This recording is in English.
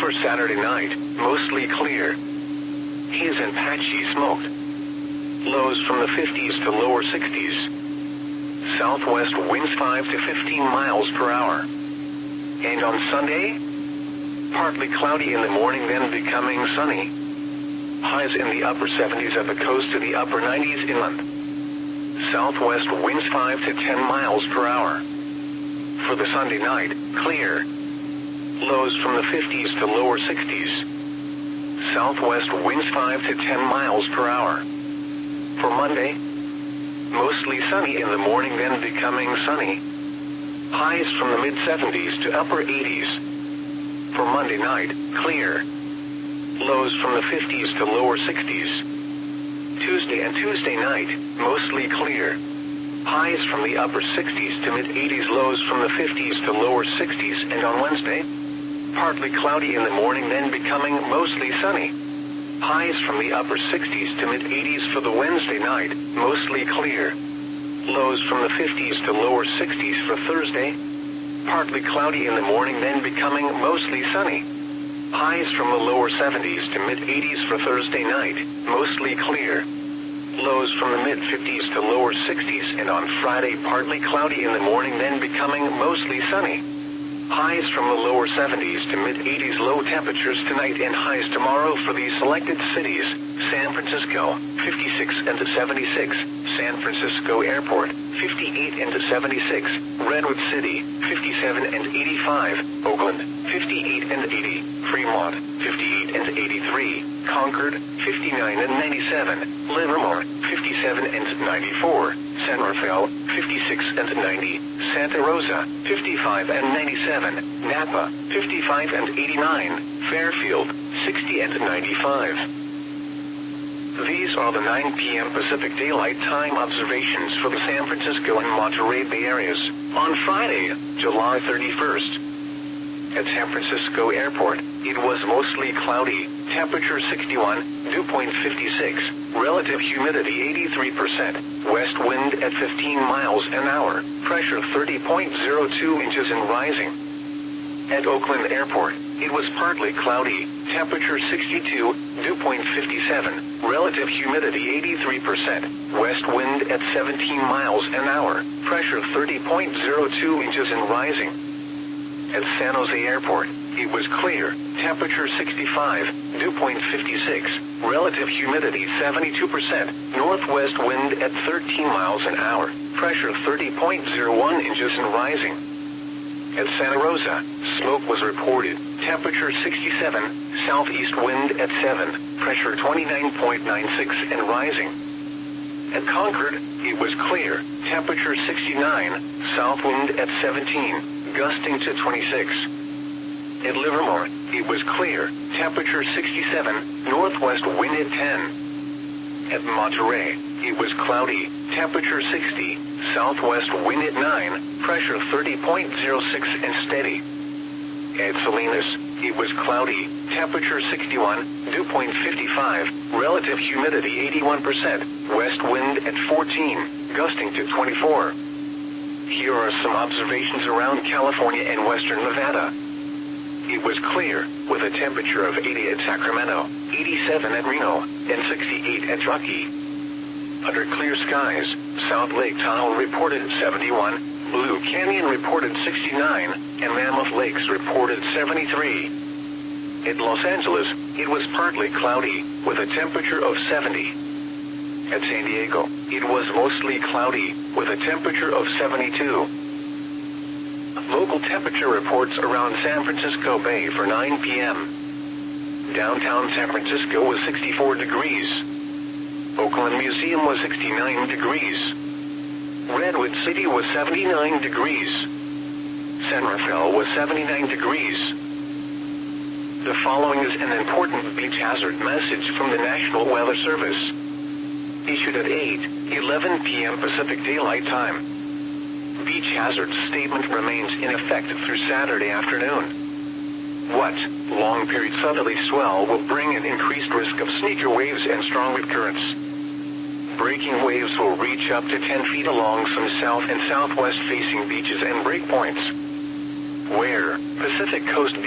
For Saturday night, mostly clear. Haze and patchy smoke. Lows from the 50s to lower 60s. Southwest winds 5 to 15 miles per hour. And on Sunday, partly cloudy in the morning, then becoming sunny. Highs in the upper 70s at the coast to the upper 90s inland. Southwest winds 5 to 10 miles per hour. For the Sunday night, clear. Lows from the 50s to lower 60s. Southwest winds 5 to 10 miles per hour. For Monday, mostly sunny in the morning, then becoming sunny. Highs from the mid-70s to upper 80s. For Monday night, clear. Lows from the 50s to lower 60s. Tuesday and Tuesday night, mostly clear. Highs from the upper 60s to mid-80s, lows from the 50s to lower 60s, and on Wednesday, partly cloudy in the morning, then becoming mostly sunny. Highs from the upper 60s to mid-80s for the Wednesday night, mostly clear. Lows from the 50s to lower 60s for Thursday. Partly cloudy in the morning, then becoming mostly sunny. Highs from the lower 70s to mid-80s for Thursday night, mostly clear. Lows from the mid-50s to lower 60s, and on Friday partly cloudy in the morning, then becoming mostly sunny. Highs from the lower 70s to mid-80s, low temperatures tonight and highs tomorrow for the selected cities: San Francisco, 56 and 76, San Francisco Airport, 58 and 76, Redwood City, 57 and 85, Oakland, 58 and 80, Fremont, 58 and 83, Concord, 59 and 97, Livermore, 57 and 94, San Rafael, 56 and 90, Santa Rosa, 55 and 97, Napa, 55 and 89, Fairfield, 60 and 95. These are the 9 p.m. Pacific Daylight Time observations for the San Francisco and Monterey Bay areas on Friday, July 31st. At San Francisco Airport, it was mostly cloudy, temperature 61, dew point 56, relative humidity 83%, west wind at 15 miles an hour, pressure 30.02 inches and rising. At Oakland Airport, it was partly cloudy, temperature 62, dew point 57, relative humidity 83%, west wind at 17 miles an hour, pressure 30.02 inches and rising. At San Jose Airport, it was clear, temperature 65, dew point 56, relative humidity 72%, northwest wind at 13 miles an hour, pressure 30.01 inches and rising. At Santa Rosa, smoke was reported, temperature 67, southeast wind at 7, pressure 29.96 and rising. At Concord, it was clear, temperature 69, south wind at 17, gusting to 26. At Livermore, it was clear, temperature 67, northwest wind at 10. At Monterey, it was cloudy, temperature 60, southwest wind at 9, pressure 30.06 and steady. At Salinas, it was cloudy, temperature 61, dew point 55, relative humidity 81%, west wind at 14, gusting to 24. Here are some observations around California and western Nevada. It was clear, with a temperature of 80 at Sacramento, 87 at Reno, and 68 at Truckee. Under clear skies, South Lake Tahoe reported 71, Blue Canyon reported 69, and Mammoth Lakes reported 73. At Los Angeles, it was partly cloudy, with a temperature of 70. At San Diego, it was mostly cloudy, with a temperature of 72. Local temperature reports around San Francisco Bay for 9 p.m. Downtown San Francisco was 64 degrees. Oakland Museum was 69 degrees. Redwood City was 79 degrees. San Rafael was 79 degrees. The following is an important beach hazard message from the National Weather Service. Issued at 8:11 p.m. Pacific Daylight Time. Beach hazard statement remains in effect through Saturday afternoon. What? Long period southerly swell will bring an increased risk of sneaker waves and strong wind currents. Breaking waves will reach up to 10 feet along some south and southwest facing beaches and breakpoints. Where? Pacific Coast